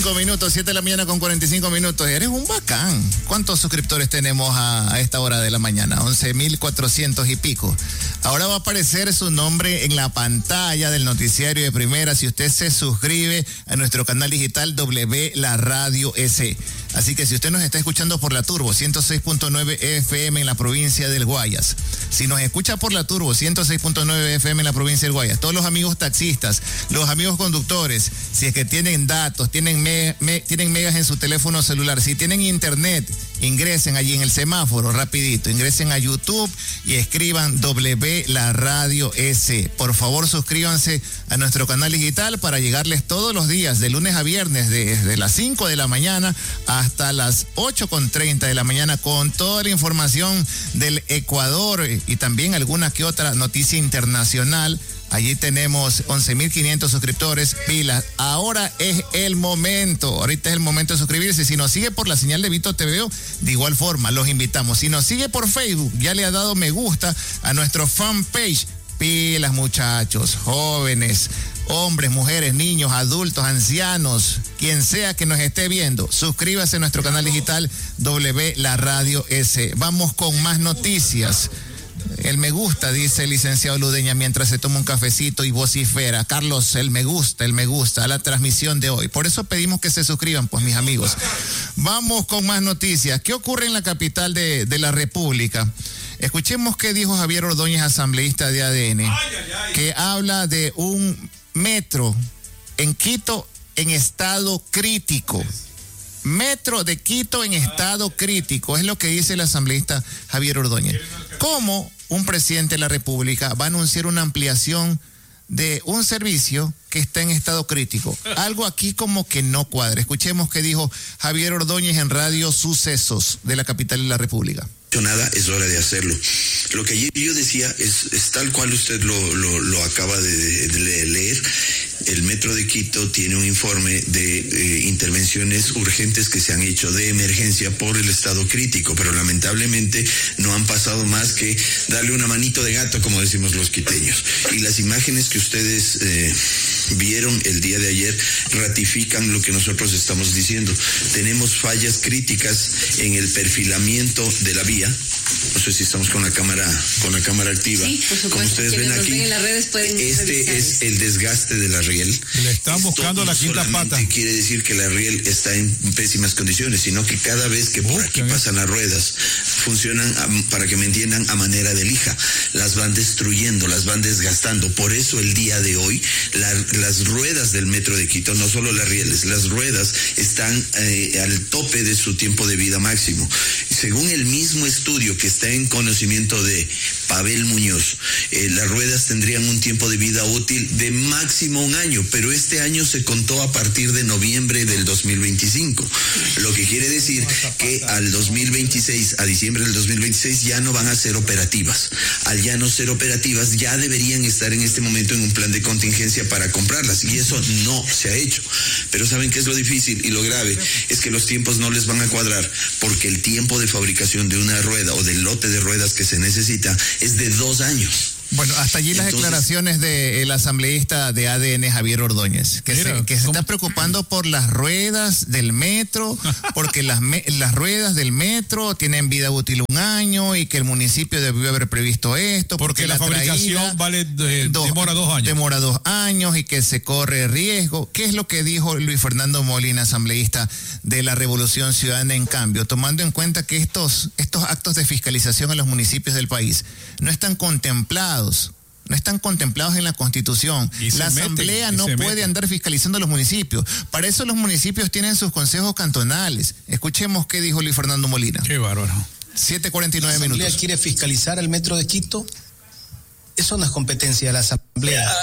Minutos, 7 de la mañana con 45 minutos. Eres un bacán. ¿Cuántos suscriptores tenemos a esta hora de la mañana? 11,400 y pico. Ahora va a aparecer su nombre en la pantalla del noticiario de Primera si usted se suscribe a nuestro canal digital W La Radio S. Así que si usted nos está escuchando por la Turbo 106.9 FM en la provincia del Guayas, si nos escucha por la Turbo 106.9 FM en la provincia del Guayas, todos los amigos taxistas, los amigos conductores, si es que tienen datos, tienen megas en su teléfono celular, si tienen internet, ingresen allí en el semáforo rapidito, ingresen a YouTube y escriban W La Radio S. Por favor, suscríbanse a nuestro canal digital para llegarles todos los días, de lunes a viernes, desde las 5 de la mañana hasta las 8:30 de la mañana, con toda la información del Ecuador y también alguna que otra noticia internacional. Allí tenemos 11,500 suscriptores, pilas. Ahora es el momento, ahorita es el momento de suscribirse. Si nos sigue por la señal de Vito TV, de igual forma, los invitamos. Si nos sigue por Facebook, ya le ha dado me gusta a nuestro fanpage. Pilas, muchachos, jóvenes, hombres, mujeres, niños, adultos, ancianos, quien sea que nos esté viendo, suscríbase a nuestro canal digital W La Radio S. Vamos con más noticias. El me gusta, dice el licenciado Ludeña mientras se toma un cafecito y vocifera. Carlos, el me gusta a la transmisión de hoy. Por eso pedimos que se suscriban, pues, mis amigos. Vamos con más noticias. ¿Qué ocurre en la capital de la República? Escuchemos qué dijo Javier Ordóñez, asambleísta de ADN, que habla de un metro en Quito en estado crítico. Metro de Quito en estado crítico, es lo que dice el asambleísta Javier Ordóñez. ¿Cómo un presidente de la República va a anunciar una ampliación de un servicio que está en estado crítico? Algo aquí como que no cuadra. Escuchemos qué dijo Javier Ordóñez en Radio Sucesos de la capital de la República. Nada, es hora de hacerlo. Lo que yo decía es tal cual usted lo acaba de leer. El Metro de Quito tiene un informe de intervenciones urgentes que se han hecho de emergencia por el estado crítico, pero lamentablemente no han pasado más que darle una manito de gato, como decimos los quiteños. Y las imágenes que ustedes vieron el día de ayer ratifican lo que nosotros estamos diciendo. Tenemos fallas críticas en el perfilamiento de la vía. No sé si estamos con la cámara activa. Sí, por supuesto. Como ustedes ven aquí, en las redes pueden este es el desgaste de la riel. Le están buscando la quinta pata. Quiere decir que la riel está en pésimas condiciones, sino que cada vez que por aquí pasan las ruedas, funcionan, para que me entiendan, a manera de lija. Las van destruyendo, las van desgastando. Por eso el día de hoy, las ruedas del Metro de Quito, no solo las rieles, las ruedas están al tope de su tiempo de vida máximo. Según el mismo estudio que está en conocimiento de Pavel Muñoz, las ruedas tendrían un tiempo de vida útil de máximo un año, pero este año se contó a partir de noviembre del 2025, lo que quiere decir que al 2026, a diciembre del 2026, ya no van a ser operativas. Al ya no ser operativas, ya deberían estar en este momento en un plan de contingencia para comprarlas, y eso no se ha hecho. Pero ¿saben qué es lo difícil y lo grave? Es que los tiempos no les van a cuadrar, porque el tiempo de fabricación de una rueda o del lote de ruedas que se necesita es de 2 años. Bueno, hasta allí las declaraciones del asambleísta de ADN, Javier Ordóñez, que se está preocupando por las ruedas del metro, porque las ruedas del metro tienen vida útil 1 año y que el municipio debió haber previsto esto. Porque la fabricación demora 2 años. Demora 2 años y que se corre riesgo. ¿Qué es lo que dijo Luis Fernando Molina, asambleísta de la Revolución Ciudadana en Cambio? Tomando en cuenta que estos actos de fiscalización a los municipios del país no están contemplados en la Constitución. La Asamblea no puede andar fiscalizando a los municipios. Para eso los municipios tienen sus consejos cantonales. Escuchemos qué dijo Luis Fernando Molina. Qué bárbaro. 7:49 minutos. ¿La Asamblea quiere fiscalizar al Metro de Quito? Eso no es competencia de la Asamblea.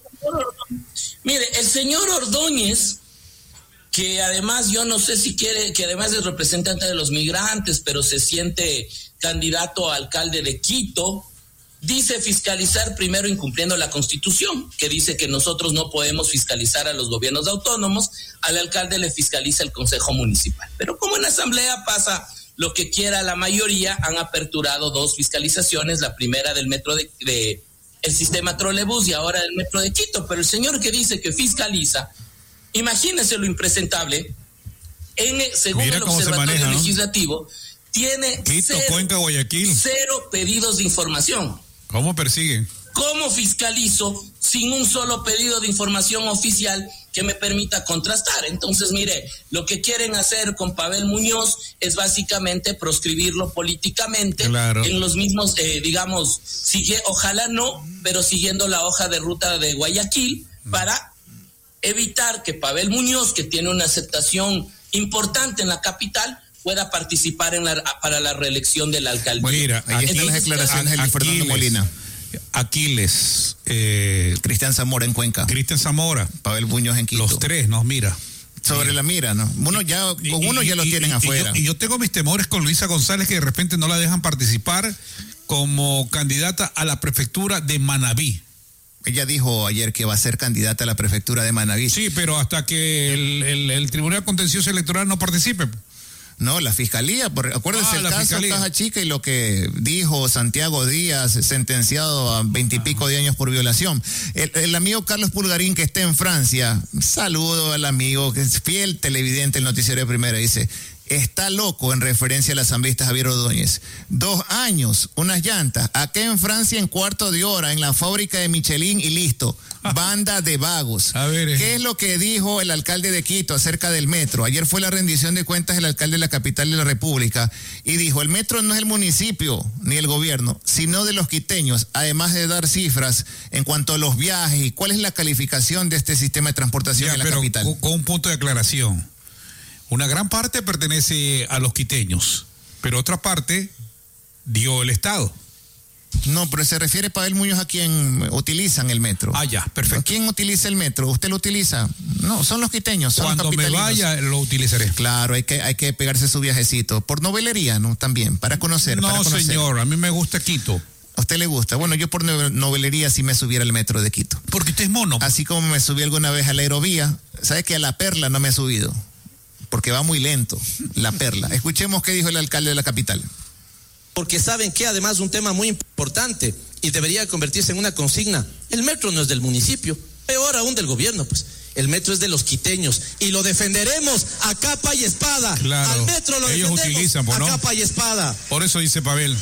Mire, el señor Ordóñez, que además yo no sé si quiere, que además es representante de los migrantes, pero se siente candidato a alcalde de Quito, dice fiscalizar primero incumpliendo la Constitución, que dice que nosotros no podemos fiscalizar a los gobiernos autónomos, al alcalde le fiscaliza el Consejo Municipal. Pero como en la Asamblea pasa lo que quiera la mayoría, han aperturado 2 fiscalizaciones, la primera del metro de el sistema trolebús y ahora del Metro de Quito, pero el señor que dice que fiscaliza Imagínense lo impresentable. Según el Observatorio Legislativo, tiene Quito, Cuenca, Guayaquil. 0 pedidos de información. ¿Cómo persiguen? ¿Cómo fiscalizo sin un solo pedido de información oficial que me permita contrastar? Entonces, mire, lo que quieren hacer con Pavel Muñoz es básicamente proscribirlo políticamente, claro, en los mismos, ojalá no, pero siguiendo la hoja de ruta de Guayaquil, para evitar que Pavel Muñoz, que tiene una aceptación importante en la capital, pueda participar para la reelección de la alcaldía. Mira, ahí están las declaraciones de Fernando Molina. Aquiles, Cristian Zamora en Cuenca, Cristian Zamora, Pavel Muñoz en Quito. Los tres, nos mira. Sobre la mira, ¿no? Uno ya lo tienen afuera. Y yo tengo mis temores con Luisa González, que de repente no la dejan participar como candidata a la prefectura de Manabí. Ella dijo ayer que va a ser candidata a la prefectura de Manabí. Sí, pero hasta que el Tribunal Contencioso Electoral no participe. No, la fiscalía, acuérdense el caso Caja Chica y lo que dijo Santiago Díaz, sentenciado a 20 y pico de años por violación. El amigo Carlos Pulgarín, que está en Francia, saludo al amigo, que es fiel televidente del noticiero de Primera, dice: está loco, en referencia al asambleísta Javier Ordóñez. 2 años, unas llantas, acá en Francia en cuarto de hora, en la fábrica de Michelin y listo. Banda de vagos. A ver, ¿qué es lo que dijo el alcalde de Quito acerca del metro? Ayer fue la rendición de cuentas del alcalde de la capital de la República y dijo: el metro no es el municipio ni el gobierno, sino de los quiteños, además de dar cifras en cuanto a los viajes y cuál es la calificación de este sistema de transportación en la capital. Con un punto de aclaración. Una gran parte pertenece a los quiteños, pero otra parte dio el Estado. No, pero se refiere Pavel Muñoz a quien utilizan el metro. Ah, ya, perfecto. ¿Quién utiliza el metro? ¿Usted lo utiliza? No, son los quiteños, son Cuando los capitalinos. me vaya lo utilizaré. Claro, hay que pegarse su viajecito. Por novelería, ¿no? También, para conocer. No, señor, a mí me gusta Quito. ¿A usted le gusta? Bueno, yo por novelería sí me subiera al metro de Quito. Porque usted es mono. Así como me subí alguna vez a la Aerovía, ¿sabe que a la Perla no me he subido? Porque va muy lento, la Perla. Escuchemos qué dijo el alcalde de la capital. Porque saben que además un tema muy importante y debería convertirse en una consigna: el metro no es del municipio, peor aún del gobierno, pues. El metro es de los quiteños y lo defenderemos a capa y espada. Claro, al metro lo ellos defendemos utilizan, a capa y espada. Por eso dice Pavel.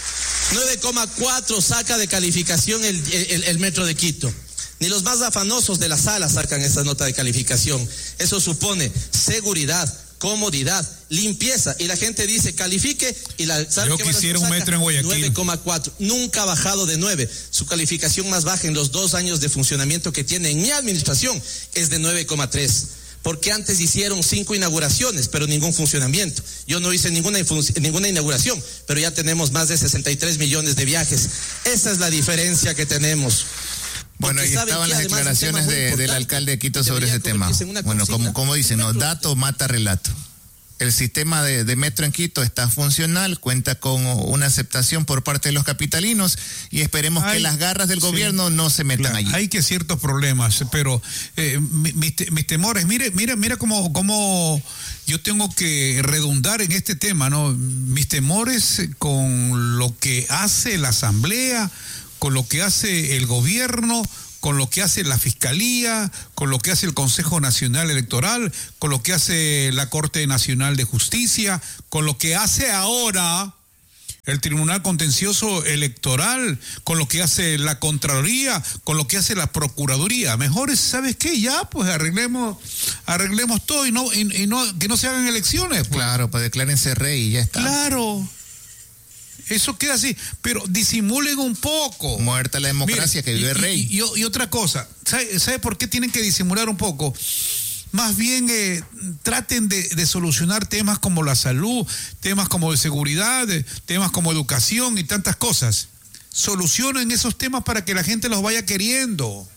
9,4 saca de calificación el metro de Quito. Ni los más afanosos de la sala sacan esa nota de calificación. Eso supone seguridad, comodidad, limpieza. Y la gente dice califique y la sala. Yo quisiera un metro en Guayaquil. 9,4. Nunca ha bajado de 9. Su calificación más baja en los 2 años de funcionamiento que tiene en mi administración es de 9,3. Porque antes hicieron 5 inauguraciones, pero ningún funcionamiento. Yo no hice ninguna inauguración, pero ya tenemos más de 63 millones de viajes. Esa es la diferencia que tenemos. Bueno, ahí estaban las declaraciones del alcalde de Quito sobre ese tema. Bueno, como dicen, ¿no? Dato mata relato. El sistema de metro en Quito está funcional, cuenta con una aceptación por parte de los capitalinos y esperemos que las garras del gobierno no se metan allí. Hay que ciertos problemas, pero mis temores, mira cómo yo tengo que redundar en este tema, ¿no? Mis temores con lo que hace la Asamblea, con lo que hace el gobierno, con lo que hace la Fiscalía, con lo que hace el Consejo Nacional Electoral, con lo que hace la Corte Nacional de Justicia, con lo que hace ahora el Tribunal Contencioso Electoral, con lo que hace la Contraloría, con lo que hace la Procuraduría. Mejor es, ¿sabes qué? Ya, pues arreglemos todo y no que no se hagan elecciones. Pues. Claro, pues declárense rey y ya está. Claro. Eso queda así, pero disimulen un poco. Muerta la democracia. Mira, que vive rey. Y otra cosa, ¿sabe por qué tienen que disimular un poco? Más bien traten de solucionar temas como la salud, temas como de seguridad, temas como educación y tantas cosas. Solucionen esos temas para que la gente los vaya queriendo.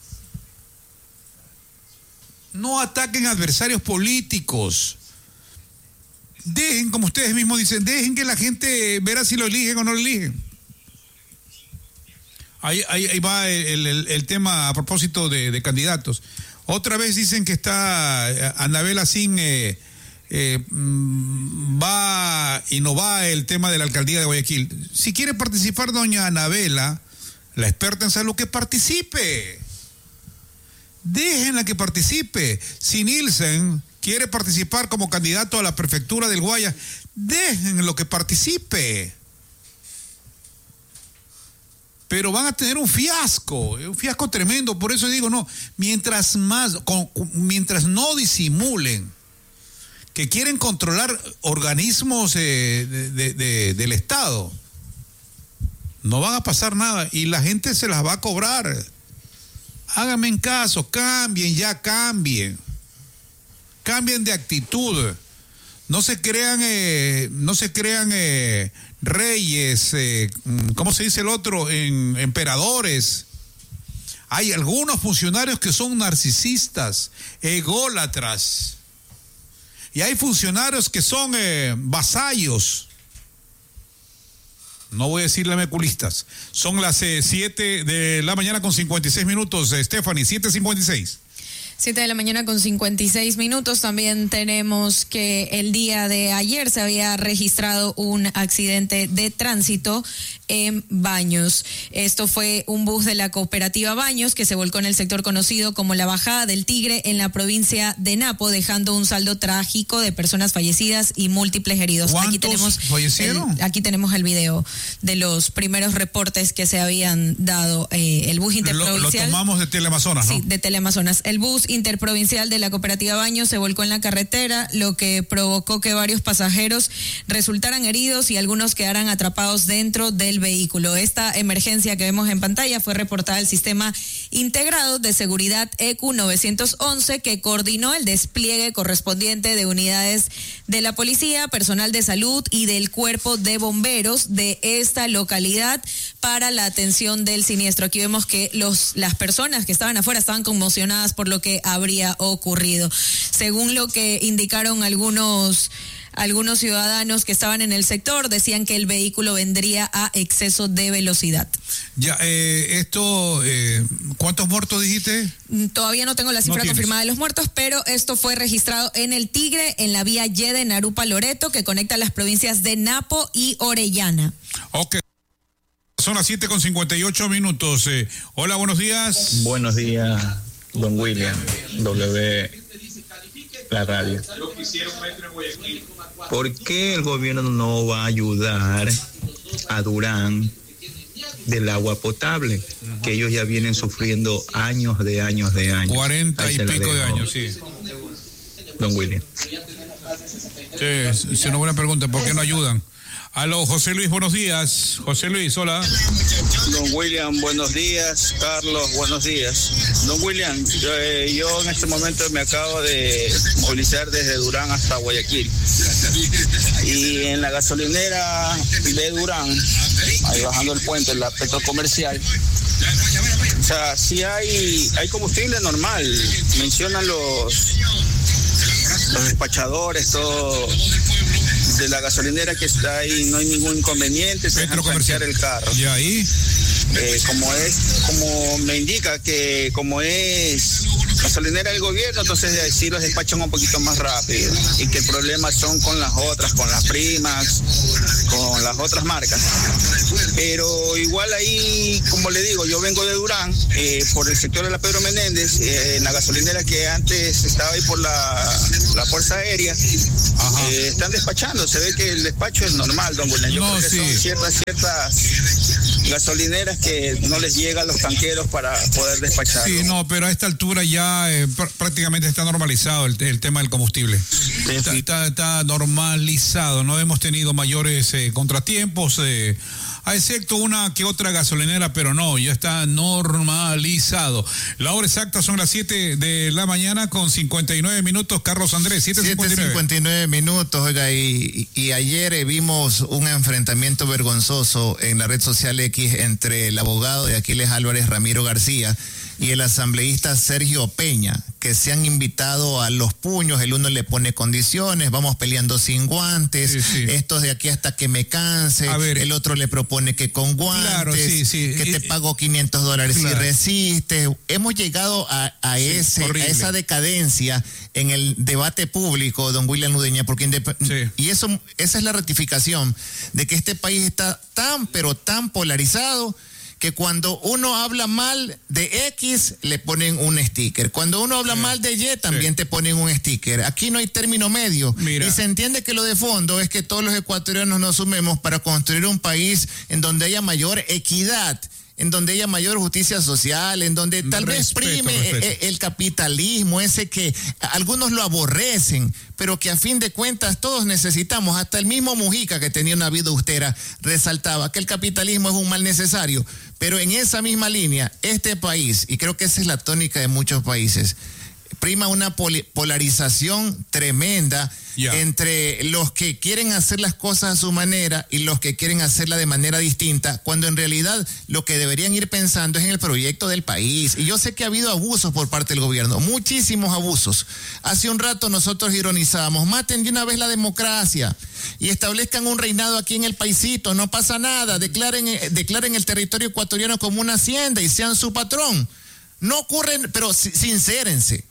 No ataquen adversarios políticos. Dejen, como ustedes mismos dicen, dejen que la gente verá si lo eligen o no lo eligen. Ahí va el tema a propósito de candidatos. Otra vez dicen que está Anabela Sin va y no va el tema de la alcaldía de Guayaquil. Si quiere participar doña Anabela, la experta en salud, que participe. Déjenla que participe. Si Nielsen quiere participar como candidato a la prefectura del Guayas, déjenlo que participe. Pero van a tener un fiasco tremendo. Por eso digo, no, mientras no disimulen que quieren controlar organismos del Estado, no van a pasar nada y la gente se las va a cobrar. Háganme en caso, cambien de actitud. No se crean reyes, ¿cómo se dice el otro? Emperadores. Hay algunos funcionarios que son narcisistas, ególatras. Y hay funcionarios que son vasallos. No voy a decir lameculistas. Son las 7 de la mañana con 56 minutos. Stephanie, 7:56. 7 de la mañana con 56 minutos. También tenemos que el día de ayer se había registrado un accidente de tránsito en Baños. Esto fue un bus de la cooperativa Baños que se volcó en el sector conocido como la Bajada del Tigre en la provincia de Napo, dejando un saldo trágico de personas fallecidas y múltiples heridos. ¿Cuántos fallecieron? Aquí tenemos el video de los primeros reportes que se habían dado. El bus interprovincial. Lo tomamos de Teleamazonas, ¿no? Sí, de Teleamazonas. El bus interprovincial de la cooperativa Baños se volcó en la carretera, lo que provocó que varios pasajeros resultaran heridos y algunos quedaran atrapados dentro del vehículo. Esta emergencia que vemos en pantalla fue reportada al Sistema Integrado de Seguridad EQ 911, que coordinó el despliegue correspondiente de unidades de la policía, personal de salud y del cuerpo de bomberos de esta localidad para la atención del siniestro. Aquí vemos que las personas que estaban afuera estaban conmocionadas por lo que habría ocurrido. Según lo que indicaron algunos ciudadanos que estaban en el sector, decían que el vehículo vendría a exceso de velocidad. Ya, ¿cuántos muertos dijiste? Todavía no tengo la cifra confirmada de los muertos, pero esto fue registrado en el Tigre, en la vía Y de Narupa Loreto, que conecta las provincias de Napo y Orellana. Ok. Son las 7:58 minutos. Hola, buenos días. Buenos días, don William, la radio. ¿Por qué el gobierno no va a ayudar a Durán del agua potable? Que ellos ya vienen sufriendo años. 40 y pico de años, sí. Don William. Sí, es una buena pregunta. ¿Por qué no ayudan? Aló, José Luis, buenos días. José Luis, hola. Don William, buenos días. Carlos, buenos días. Don William, yo en este momento me acabo de movilizar desde Durán hasta Guayaquil. Y en la gasolinera de Durán, ahí bajando el puente, la Petrocomercial, o sea, sí hay combustible normal. Mencionan los despachadores, todo de la gasolinera que está ahí, no hay ningún inconveniente, se dejan tanquear el carro. ¿Y ahí? Como me indica que como es gasolinera del gobierno, entonces sí los despachan un poquito más rápido y que el problema son con las otras, con las primas, con las otras marcas. Pero igual ahí, como le digo, yo vengo de Durán, por el sector de la Pedro Menéndez, en la gasolinera que antes estaba ahí por la Fuerza Aérea, están despachando, se ve que el despacho es normal, don William. Yo creo que son ciertas gasolineras que no les llegan los tanqueros para poder despachar. Sí, no, pero a esta altura ya prácticamente está normalizado el tema del combustible. Sí. Está normalizado, no hemos tenido mayores contratiempos, excepto una que otra gasolinera, pero no, ya está normalizado. La hora exacta son las 7 de la mañana con 59 minutos. Carlos Andrés, 7:59 minutos, oiga, y ayer vimos un enfrentamiento vergonzoso en la red social X entre el abogado de Aquiles Álvarez, Ramiro García, y el asambleísta Sergio Peña, que se han invitado a los puños. El uno le pone condiciones, vamos peleando sin guantes, estos de aquí hasta que me canse. El otro le propone que con guantes, que te pago $500 si resistes. Hemos llegado a esa decadencia en el debate público, don William Udeña, porque y esa es la ratificación de que este país está tan, pero tan polarizado, que cuando uno habla mal de X, le ponen un sticker. Cuando uno habla mal de Y, también te ponen un sticker. Aquí no hay término medio. Mira. Y se entiende que lo de fondo es que todos los ecuatorianos nos sumemos para construir un país en donde haya mayor equidad, en donde haya mayor justicia social, en donde tal vez prime el capitalismo, ese que algunos lo aborrecen, pero que a fin de cuentas todos necesitamos. Hasta el mismo Mujica, que tenía una vida austera, resaltaba que el capitalismo es un mal necesario. Pero en esa misma línea, este país, y creo que esa es la tónica de muchos países, prima una polarización tremenda entre los que quieren hacer las cosas a su manera y los que quieren hacerla de manera distinta, cuando en realidad lo que deberían ir pensando es en el proyecto del país. Y yo sé que ha habido abusos por parte del gobierno, muchísimos abusos. Hace un rato nosotros ironizábamos, maten de una vez la democracia y establezcan un reinado aquí en el paisito, no pasa nada, declaren el territorio ecuatoriano como una hacienda y sean su patrón. No ocurren, pero sincérense,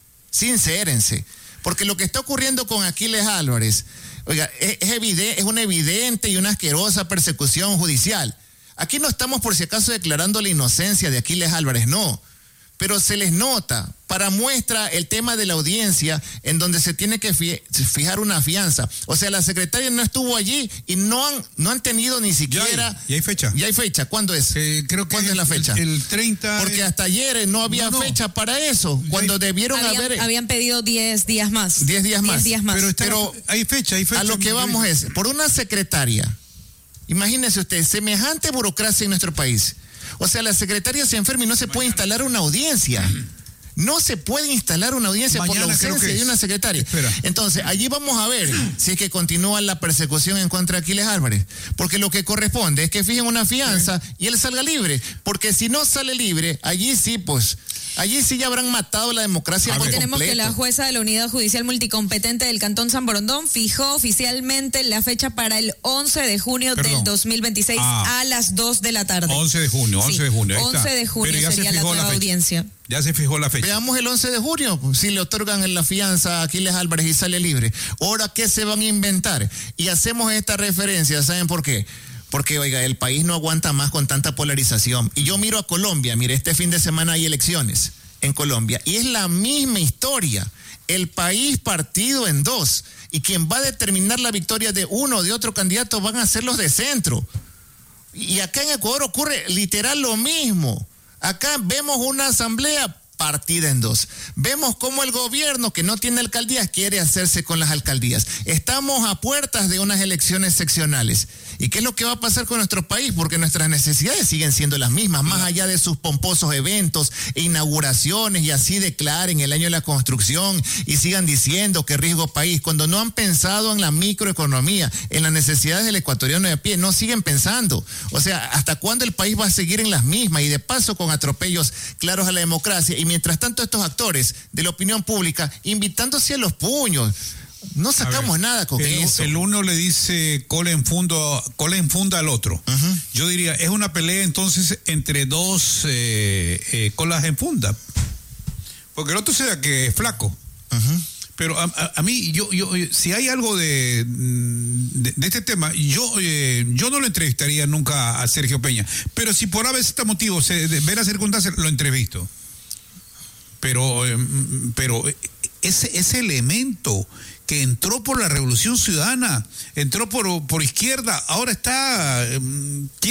porque lo que está ocurriendo con Aquiles Álvarez, oiga, es una evidente y una asquerosa persecución judicial. Aquí no estamos por si acaso declarando la inocencia de Aquiles Álvarez, no, pero se les nota. Para muestra el tema de la audiencia en donde se tiene que fijar una fianza. O sea, la secretaria no estuvo allí y no han tenido ni siquiera... Ya hay fecha. Ya hay fecha. ¿Cuándo es? Creo que ¿Cuándo es la fecha? El 30... Porque hasta ayer no había fecha para eso. Cuando habían pedido 10 días más. 10 días más. 10 días más. Pero hay fecha. A lo que vamos es, por una secretaria, imagínese usted, semejante burocracia en nuestro país. O sea, la secretaria se enferma y no se puede instalar una audiencia. No se puede instalar una audiencia por la ausencia de una secretaria. Entonces, allí vamos a ver si es que continúa la persecución en contra de Aquiles Álvarez. Porque lo que corresponde es que fijen una fianza y él salga libre. Porque si no sale libre, allí sí ya habrán matado la democracia por completo. Tenemos que la jueza de la Unidad Judicial Multicompetente del Cantón San Borondón fijó oficialmente la fecha para el 11 de junio del 2026 a las 2 de la tarde. 11 de junio. 11 de junio sería la nueva audiencia. Ya se fijó la fecha. Veamos el 11 de junio, si le otorgan la fianza a Aquiles Álvarez y sale libre. Ahora, ¿qué se van a inventar? Y hacemos esta referencia, ¿saben por qué? Porque, oiga, el país no aguanta más con tanta polarización. Y yo miro a Colombia, mire, este fin de semana hay elecciones en Colombia. Y es la misma historia. El país partido en dos. Y quien va a determinar la victoria de uno o de otro candidato van a ser los de centro. Y acá en Ecuador ocurre literal lo mismo. Acá vemos una asamblea partida en dos. Vemos cómo el gobierno que no tiene alcaldías quiere hacerse con las alcaldías. Estamos a puertas de unas elecciones seccionales. ¿Y qué es lo que va a pasar con nuestro país? Porque nuestras necesidades siguen siendo las mismas, más allá de sus pomposos eventos e inauguraciones, y así declaren el año de la construcción y sigan diciendo que riesgo país, cuando no han pensado en la microeconomía, en las necesidades del ecuatoriano de a pie, no siguen pensando. O sea, ¿hasta cuándo el país va a seguir en las mismas? Y de paso con atropellos claros a la democracia, y mientras tanto estos actores de la opinión pública invitándose a los puños. No sacamos nada con eso. El uno le dice cola en funda al otro. Uh-huh. Yo diría, es una pelea entonces entre dos colas en funda. Porque el otro se da que es flaco. Uh-huh. Pero a mí, yo si hay algo de este tema, yo no lo entrevistaría nunca a Sergio Peña. Pero si por este motivo se ve las circunstancias, lo entrevisto. Pero ese elemento que entró por la Revolución Ciudadana, entró por izquierda, ahora está